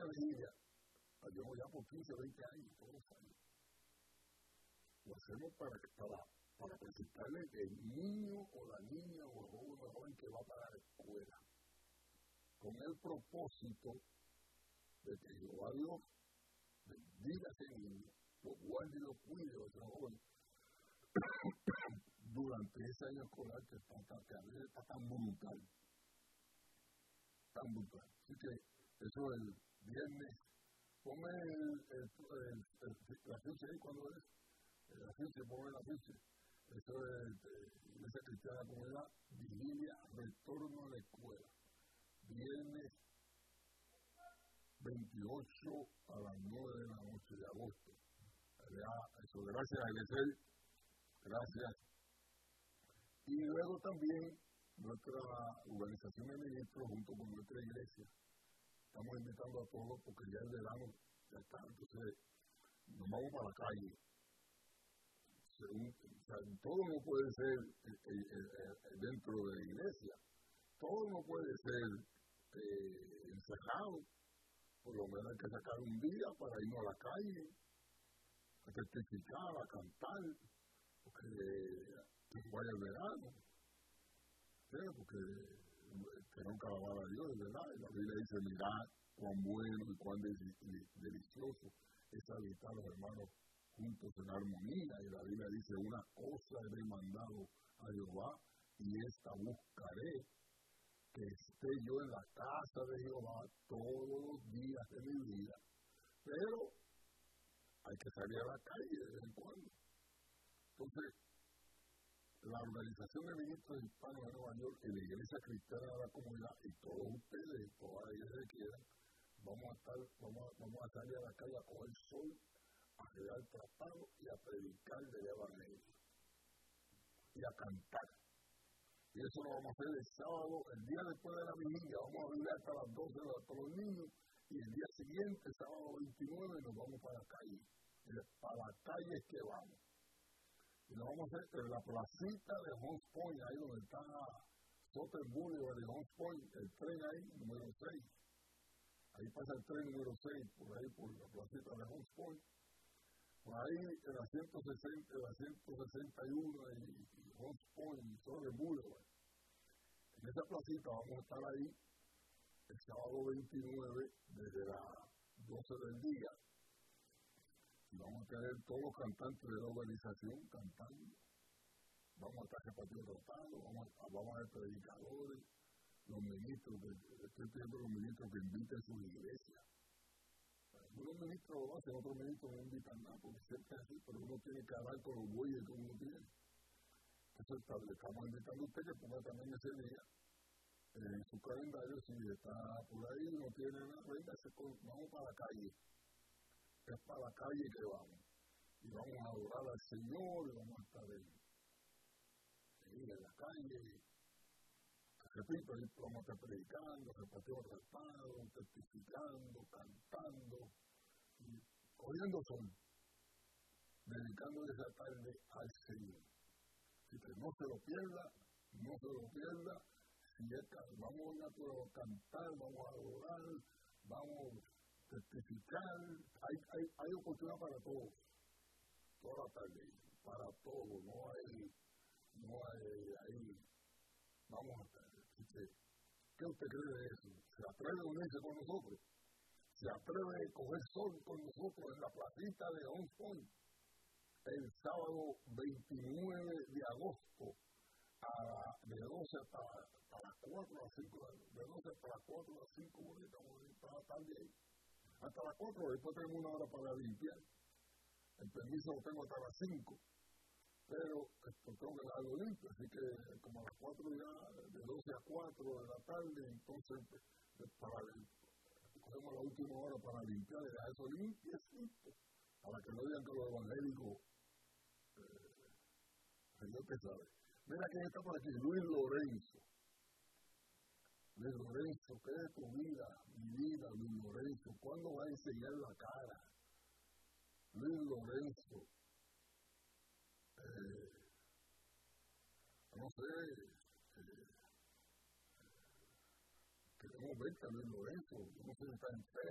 vigilia, la llevo ya por 15, 20 años, todos los años. Lo hacemos para presentarle el niño o la niña o el joven que va para la escuela, con el propósito de que Jehová Dios bendiga a ese niño, lo guarde y lo cuide a ese joven durante ese año escolar que a veces está tan brutal. Así que eso es el viernes. Ponme la ficha ahí cuando es. La ficha, ponme la ficha. Eso es Iglesia Cristiana Comunidad, vigilia, retorno a la escuela. Viernes 28 a las 9 de la noche de agosto. Eso, gracias a Eliezer, gracias. Y luego también nuestra organización de ministros junto con nuestra iglesia estamos invitando a todos porque ya el verano ya está, entonces nos vamos para la calle. Todo no puede ser dentro de la iglesia, todo no puede ser encerrado. Por lo menos hay que sacar un día para irnos a la calle, a testificar, a cantar, porque vaya el verano, ¿sí? Porque tenemos que alabar a Dios, ¿verdad? Y la Biblia dice, mirad cuán bueno y cuán delicioso es habitar los hermanos juntos en armonía. Y la Biblia dice, una cosa he demandado a Jehová y esta buscaré, que esté yo en la casa de Jehová todos los días de mi vida. Pero hay que salir a la calle de vez en cuando. Entonces, la Organización de Ministros Hispanos de Nueva York y la Iglesia Cristiana de la Comunidad y todos ustedes, todas las iglesias que quieran, vamos a salir a la calle a coger sol, a regar tratado y a predicar del Evangelio y a cantar. Y eso lo vamos a hacer el sábado, el día después de la vigilia, vamos a vivir hasta las 12 para los niños, y el día siguiente, sábado 29, nos vamos para la calle. Para la calle es que vamos. Y lo vamos a hacer en la placita de Hunts Point, ahí donde está Southern Boulevard de Hunts Point, el tren ahí, número 6. Ahí pasa el tren número 6, por ahí, por la placita de Hunts Point. Por ahí, en la 160, en la 161 y Hunts Point, Southern Boulevard. En esa placita vamos a estar ahí el sábado 29 desde las 12 del día. Y vamos a tener todos los cantantes de la organización cantando. Vamos a estar repartiendo tratados, vamos a ver predicadores, los ministros, estoy pidiendo a los ministros que inviten a sus iglesias. Algunos ministros lo hacen, otros ministros no invitan nada, porque siempre es así, pero uno tiene que hablar con los bueyes que uno tiene. Entonces le estamos invitando a usted que ponga también ese día en su calendario, si está por ahí, no tiene nada, venga, vamos para la calle. Es para la calle que vamos. Y vamos a adorar al Señor y vamos a estar en la calle. Repito, vamos a estar predicando, repartiendo tratados, testificando, cantando, y cogiendo sol, dedicando esa tarde al Señor. Así que no se lo pierda. Si vamos a cantar, vamos a adorar, vamos a testificar. Hay oportunidad para todos, toda la tarde, para todos, no hay, vamos a estar. Así que, ¿qué usted cree de eso? ¿Se atreve a unirse con nosotros? ¿Se atreve a coger sol con nosotros en la placita de Hunts Point? El sábado 29 de agosto, de 12 hasta las 4 a las 5, de 12 hasta las 4 a las 5, para la tarde ahí. Hasta las 4, después tenemos una hora para limpiar. El permiso lo tengo hasta las 5, pero tengo que darlo limpio, así que como a las 4 ya, de 12 a 4 de la tarde, entonces cogemos la última hora para limpiar y dejar eso limpiecito, para que no digan que los evangélicos, Dios que sabe. Mira quién está por aquí, Luis Lorenzo. Luis Lorenzo, ¿qué es tu vida? Mi vida, Luis Lorenzo. ¿Cuándo va a enseñar la cara? Luis Lorenzo. No sé. Queremos verte a Luis Lorenzo. No sé si está enfermo.